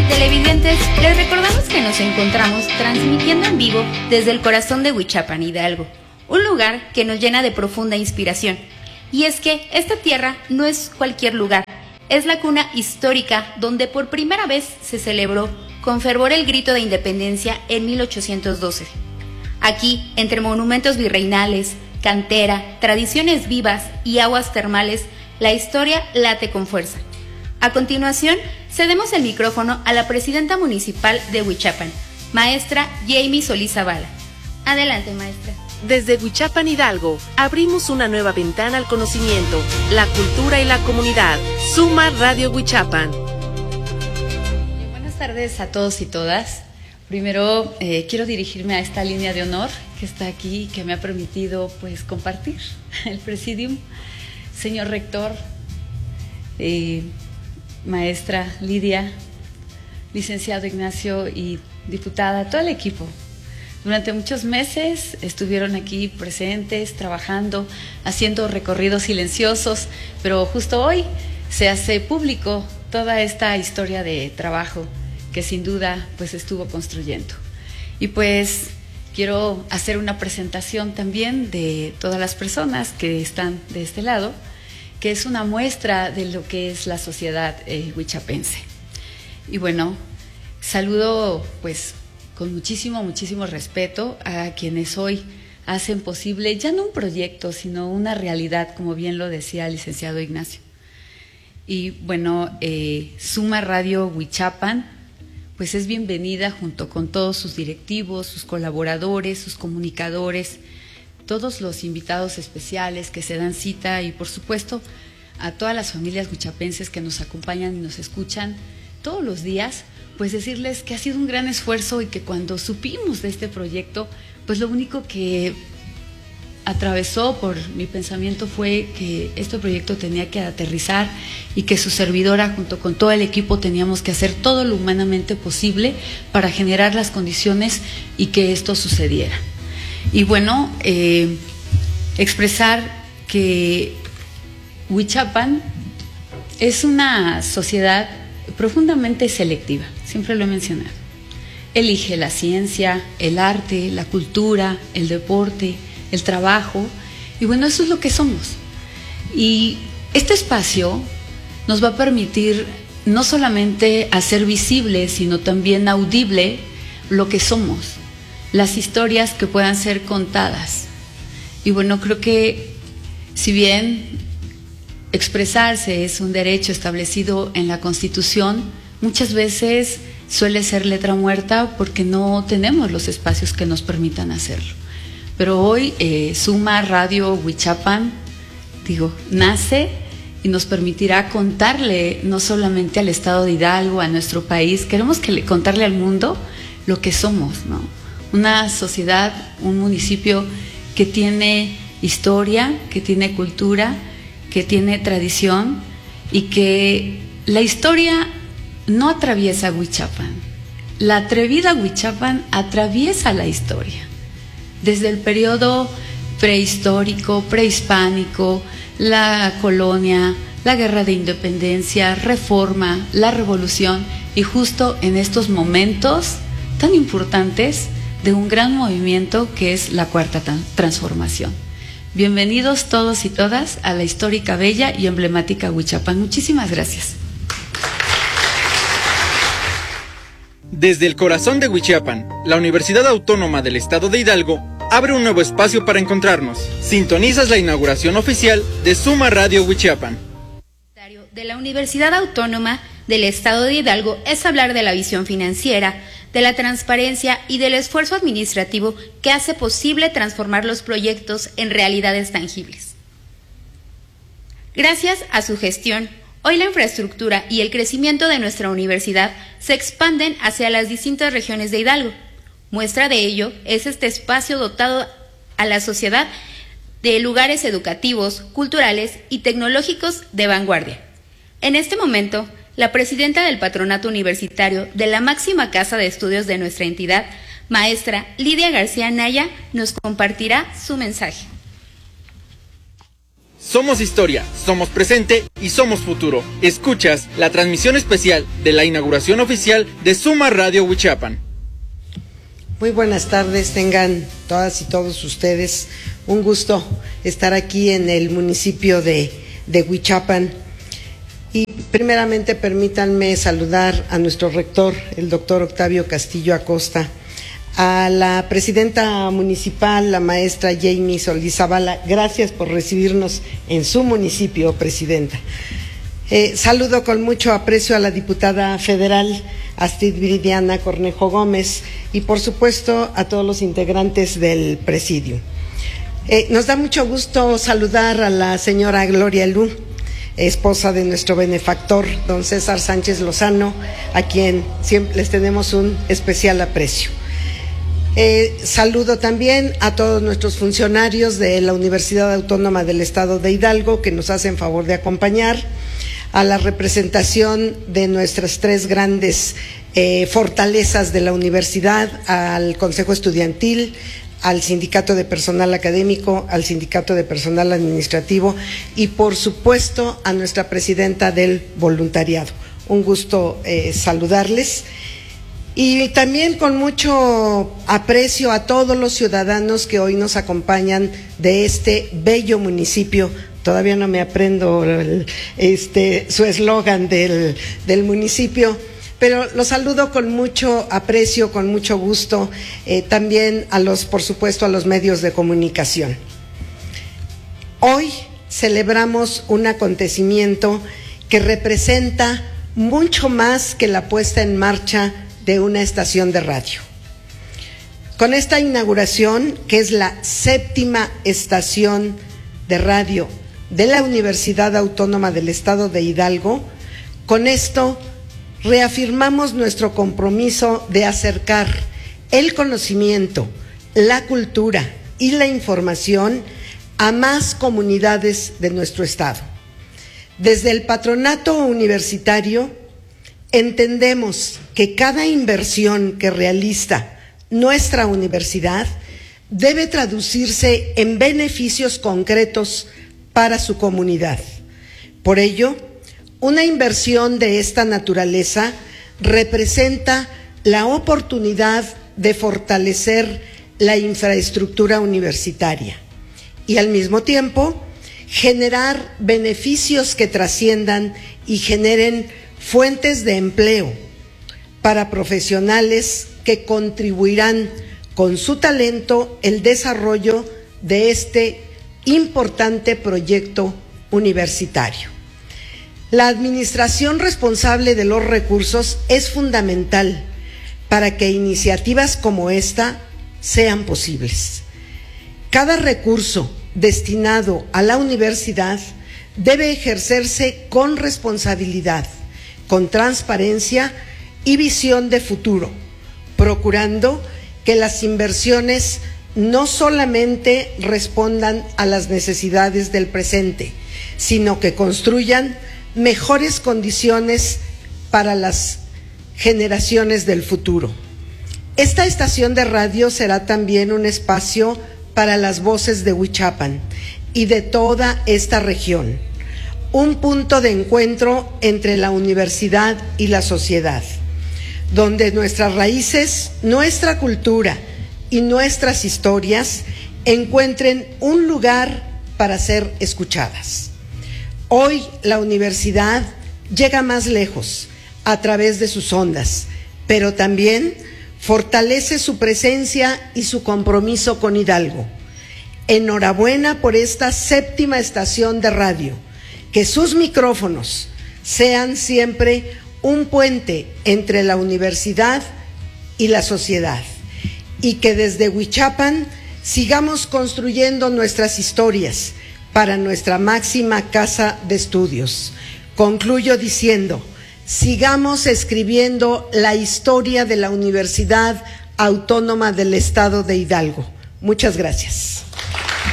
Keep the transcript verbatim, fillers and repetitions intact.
Televidentes, les recordamos que nos encontramos transmitiendo en vivo desde el corazón de Huichapan, Hidalgo, un lugar que nos llena de profunda inspiración. Y es que esta tierra no es cualquier lugar, es la cuna histórica donde por primera vez se celebró con fervor el grito de independencia en mil ochocientos doce. Aquí, entre monumentos virreinales, cantera, tradiciones vivas y aguas termales, la historia late con fuerza. A continuación, cedemos el micrófono a la presidenta municipal de Huichapan, maestra Jamie Solís Zavala. Adelante, maestra. Desde Huichapan, Hidalgo, abrimos una nueva ventana al conocimiento, la cultura y la comunidad. Suma Radio Huichapan. Buenas tardes a todos y todas. Primero, eh, quiero dirigirme a esta línea de honor que está aquí, que me ha permitido pues compartir el presidium. Señor rector, eh, maestra Lidia, licenciado Ignacio y diputada, todo el equipo. Durante muchos meses estuvieron aquí presentes, trabajando, haciendo recorridos silenciosos, pero justo hoy se hace público toda esta historia de trabajo que sin duda pues estuvo construyendo. Y pues quiero hacer una presentación también de todas las personas que están de este lado, que es una muestra de lo que es la sociedad eh, huichapense. Y bueno, saludo pues con muchísimo, muchísimo respeto a quienes hoy hacen posible ya no un proyecto, sino una realidad, como bien lo decía el licenciado Ignacio. Y bueno, eh, Suma Radio Huichapan, pues es bienvenida junto con todos sus directivos, sus colaboradores, sus comunicadores, todos los invitados especiales que se dan cita y por supuesto a todas las familias huichapenses que nos acompañan y nos escuchan todos los días, pues decirles que ha sido un gran esfuerzo y que cuando supimos de este proyecto, pues lo único que atravesó por mi pensamiento fue que este proyecto tenía que aterrizar y que su servidora junto con todo el equipo teníamos que hacer todo lo humanamente posible para generar las condiciones y que esto sucediera. Y bueno, eh, expresar que Huichapan es una sociedad profundamente selectiva, siempre lo he mencionado. Elige la ciencia, el arte, la cultura, el deporte, el trabajo, y bueno, eso es lo que somos. Y este espacio nos va a permitir no solamente hacer visible, sino también audible lo que somos, las historias que puedan ser contadas. Y bueno, creo que si bien expresarse es un derecho establecido en la Constitución, muchas veces suele ser letra muerta porque no tenemos los espacios que nos permitan hacerlo. Pero hoy eh, Suma Radio Huichapan, digo, nace y nos permitirá contarle no solamente al estado de Hidalgo, a nuestro país, queremos que le, contarle al mundo lo que somos, ¿no? Una sociedad, un municipio que tiene historia, que tiene cultura, que tiene tradición y que la historia no atraviesa Huichapan. La atrevida Huichapan atraviesa la historia. Desde el periodo prehistórico, prehispánico, la colonia, la guerra de independencia, reforma, la revolución y justo en estos momentos tan importantes de un gran movimiento que es la Cuarta Transformación. Bienvenidos todos y todas a la histórica, bella y emblemática Huichapan. Muchísimas gracias. Desde el corazón de Huichapan, la Universidad Autónoma del Estado de Hidalgo abre un nuevo espacio para encontrarnos. Sintonizas la inauguración oficial de Suma Radio Huichapan. De la Universidad Autónoma del Estado de Hidalgo es hablar de la visión financiera, de la transparencia y del esfuerzo administrativo que hace posible transformar los proyectos en realidades tangibles. Gracias a su gestión, hoy la infraestructura y el crecimiento de nuestra universidad se expanden hacia las distintas regiones de Hidalgo. Muestra de ello es este espacio dotado a la sociedad de lugares educativos, culturales y tecnológicos de vanguardia. En este momento, la presidenta del Patronato Universitario de la máxima casa de estudios de nuestra entidad, maestra Lidia García Naya, nos compartirá su mensaje. Somos historia, somos presente y somos futuro. Escuchas la transmisión especial de la inauguración oficial de Suma Radio Huichapan. Muy buenas tardes, tengan todas y todos ustedes. Un gusto estar aquí en el municipio de, de Huichapan. Y primeramente permítanme saludar a nuestro rector, el doctor Octavio Castillo Acosta, a la presidenta municipal, la maestra Jamie Solís Zavala. Gracias por recibirnos en su municipio, presidenta. Eh, saludo con mucho aprecio a la diputada federal Astrid Viridiana Cornejo Gómez y por supuesto a todos los integrantes del presidium. Eh, nos da mucho gusto saludar a la señora Gloria Lu, esposa de nuestro benefactor, don César Sánchez Lozano, a quien siempre les tenemos un especial aprecio. Eh, saludo también a todos nuestros funcionarios de la Universidad Autónoma del Estado de Hidalgo que nos hacen favor de acompañar, a la representación de nuestras tres grandes eh, fortalezas de la universidad, al Consejo Estudiantil, al Sindicato de Personal Académico, al Sindicato de Personal Administrativo y, por supuesto, a nuestra presidenta del voluntariado. Un gusto eh, saludarles. Y también con mucho aprecio a todos los ciudadanos que hoy nos acompañan de este bello municipio. Todavía no me aprendo el, este, su eslogan del, del municipio, pero los saludo con mucho aprecio, con mucho gusto, eh, también a los, por supuesto, a los medios de comunicación. Hoy celebramos un acontecimiento que representa mucho más que la puesta en marcha de una estación de radio. Con esta inauguración, que es la séptima estación de radio de la Universidad Autónoma del Estado de Hidalgo, con esto reafirmamos nuestro compromiso de acercar el conocimiento, la cultura y la información a más comunidades de nuestro estado. Desde el patronato universitario entendemos que cada inversión que realiza nuestra universidad debe traducirse en beneficios concretos para su comunidad. Por ello, una inversión de esta naturaleza representa la oportunidad de fortalecer la infraestructura universitaria y al mismo tiempo generar beneficios que trasciendan y generen fuentes de empleo para profesionales que contribuirán con su talento el desarrollo de este importante proyecto universitario. La administración responsable de los recursos es fundamental para que iniciativas como esta sean posibles. Cada recurso destinado a la universidad debe ejercerse con responsabilidad, con transparencia y visión de futuro, procurando que las inversiones no solamente respondan a las necesidades del presente, sino que construyan mejores condiciones para las generaciones del futuro. Esta estación de radio será también un espacio para las voces de Huichapan y de toda esta región, un punto de encuentro entre la universidad y la sociedad, donde nuestras raíces, nuestra cultura y nuestras historias encuentren un lugar para ser escuchadas. Hoy la universidad llega más lejos a través de sus ondas, pero también fortalece su presencia y su compromiso con Hidalgo. Enhorabuena por esta séptima estación de radio. Que sus micrófonos sean siempre un puente entre la universidad y la sociedad y que desde Huichapan sigamos construyendo nuestras historias para nuestra máxima casa de estudios. Concluyo diciendo, sigamos escribiendo la historia de la Universidad Autónoma del Estado de Hidalgo. Muchas gracias.